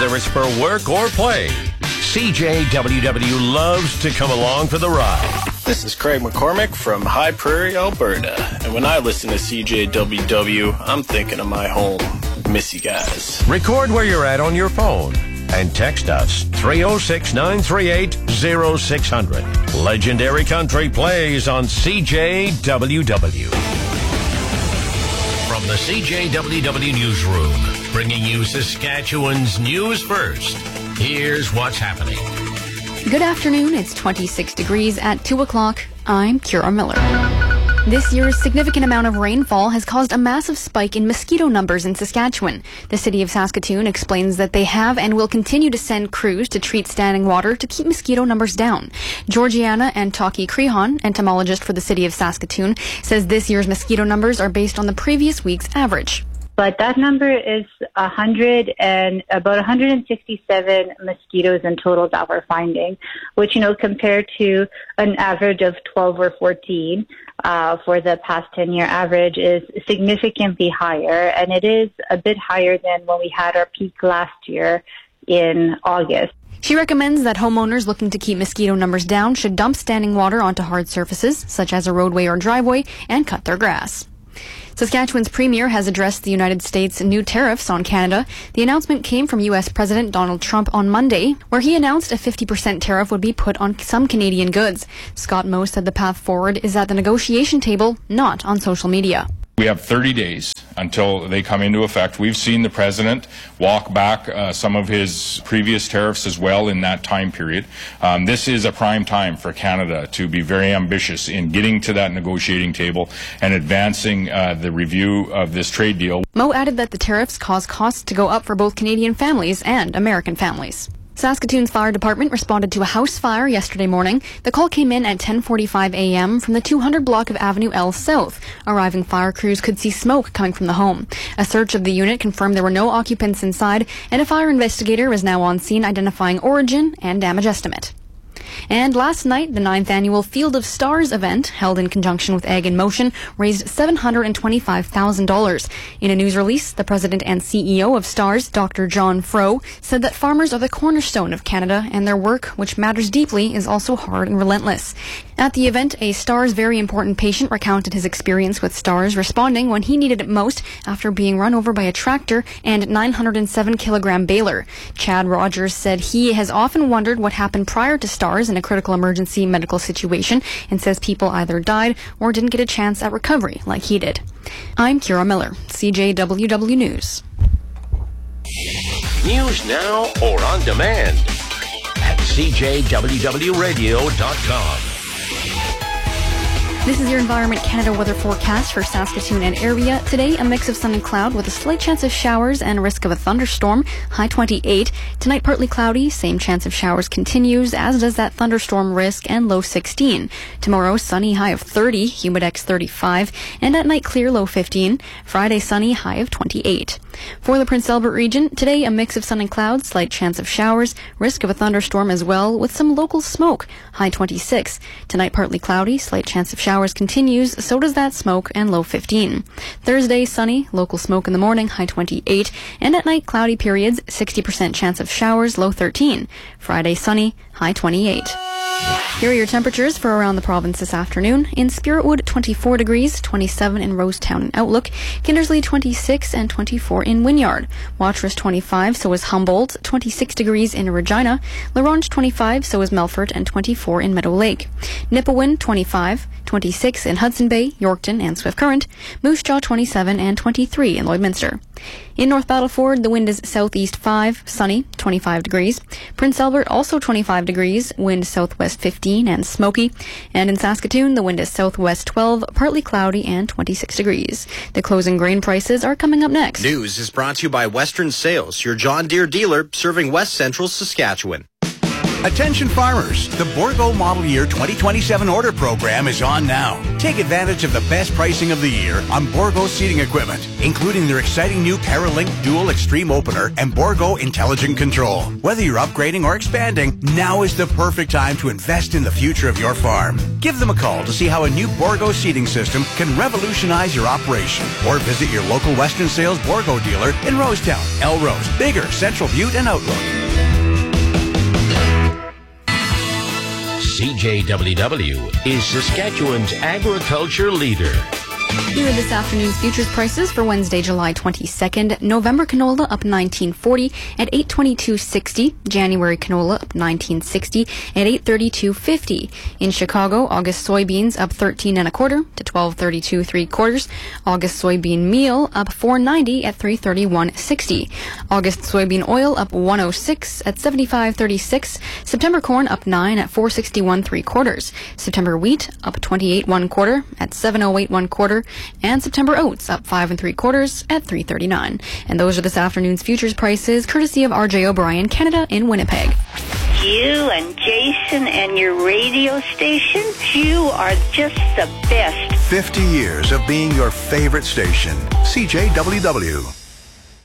whether it's for work or play. CJWW loves to come along for the ride. This is Craig McCormick from High Prairie, Alberta. And when I listen to CJWW, I'm thinking of my home. Miss you guys. Record where you're at on your phone and text us 306-938-0600. Legendary Country plays on CJWW. From the CJWW Newsroom, bringing you Saskatchewan's news first. Here's what's happening. Good afternoon. It's 26 degrees at 2 o'clock. I'm Kira Miller. This year's significant amount of rainfall has caused a massive spike in mosquito numbers in Saskatchewan. The city of Saskatoon explains that they have and will continue to send crews to treat standing water to keep mosquito numbers down. Georgiana Antaki-Crehan, entomologist for the city of Saskatoon, says this year's mosquito numbers are based on the previous week's average. But that number is 100 and about 167 mosquitoes in total that we're finding, which, compared to an average of 12 or 14 for the past 10-year average is significantly higher. And it is a bit higher than when we had our peak last year in August. She recommends that homeowners looking to keep mosquito numbers down should dump standing water onto hard surfaces, such as a roadway or driveway, and cut their grass. Saskatchewan's premier has addressed the United States' new tariffs on Canada. The announcement came from U.S. President Donald Trump on Monday, where he announced a 50% tariff would be put on some Canadian goods. Scott Moe said the path forward is at the negotiation table, not on social media. We have 30 days until they come into effect. We've seen the president walk back some of his previous tariffs as well in that time period. This is a prime time for Canada to be very ambitious in getting to that negotiating table and advancing the review of this trade deal. Moe added that the tariffs cause costs to go up for both Canadian families and American families. Saskatoon's fire department responded to a house fire yesterday morning. The call came in at 10:45 a.m. from the 200 block of Avenue L South. Arriving fire crews could see smoke coming from the home. A search of the unit confirmed there were no occupants inside, and a fire investigator is now on scene identifying origin and damage estimate. And last night, the 9th annual Field of Stars event, held in conjunction with Ag in Motion, raised $725,000. In a news release, the president and CEO of Stars, Dr. John Froh, said that farmers are the cornerstone of Canada, and their work, which matters deeply, is also hard and relentless. At the event, a Stars very important patient recounted his experience with Stars, responding when he needed it most after being run over by a tractor and 907-kilogram baler. Chad Rogers said he has often wondered what happened prior to Stars in a critical emergency medical situation, and says people either died or didn't get a chance at recovery like he did. I'm Kira Miller, CJWW News. News now or on demand at CJWWradio.com. This is your Environment Canada weather forecast for Saskatoon and area. Today, a mix of sun and cloud with a slight chance of showers and a risk of a thunderstorm, high 28. Tonight, partly cloudy, same chance of showers continues, as does that thunderstorm risk, and low 16. Tomorrow, sunny, high of 30, humidex 35, and at night, clear, low 15. Friday, sunny, high of 28. For the Prince Albert region, today, a mix of sun and clouds, slight chance of showers, risk of a thunderstorm as well, with some local smoke, high 26. Tonight, partly cloudy, slight chance of showers continues, so does that smoke, and low 15. Thursday, sunny, local smoke in the morning, high 28, and at night, cloudy periods, 60% chance of showers, low 13. Friday, sunny, high 28. Here are your temperatures for around the province this afternoon. In Spiritwood, 24 degrees, 27 in Rosetown and Outlook. Kindersley, 26 and 24 in Wynyard. Watrous, 25, so is Humboldt. 26 degrees in Regina. La Ronge, 25, so is Melfort, and 24 in Meadow Lake. Nipawin, 25, 26 in Hudson Bay, Yorkton, and Swift Current. Moose Jaw, 27 and 23 in Lloydminster. In North Battleford, the wind is southeast 5, sunny, 25 degrees. Prince Albert, also 25 degrees, wind southwest 15 and smoky. And in Saskatoon, the wind is southwest 12, partly cloudy, and 26 degrees. The closing grain prices are coming up next. News is brought to you by Western Sales, your John Deere dealer serving West Central Saskatchewan. Attention farmers, the Bourgault Model Year 2027 order program is on now. Take advantage of the best pricing of the year on Bourgault seeding equipment, including their exciting new Paralink Dual Extreme Opener and Bourgault Intelligent Control. Whether you're upgrading or expanding, now is the perfect time to invest in the future of your farm. Give them a call to see how a new Bourgault seeding system can revolutionize your operation, or visit your local Western Sales Bourgault dealer in Rosetown, Elrose, Bigger, Central Butte, and Outlook. CJWW is Saskatchewan's agriculture leader. Here are this afternoon's futures prices for Wednesday, July 22nd. November canola up 19.40 at 822.60. January canola up 19.60 at 832.50. In Chicago, August soybeans up 13 1/4 to 12.32 3/4. August soybean meal up 4.90 at 331.60. August soybean oil up 106 at 75.36. September corn up 9 at 461 3/4. September wheat up 28 1/4 at 708 1/4. And September oats up 5 3/4 at 339. And those are this afternoon's futures prices, courtesy of RJ O'Brien, Canada in Winnipeg. You and Jason and your radio station, you are just the best. 50 years of being your favorite station. CJWW.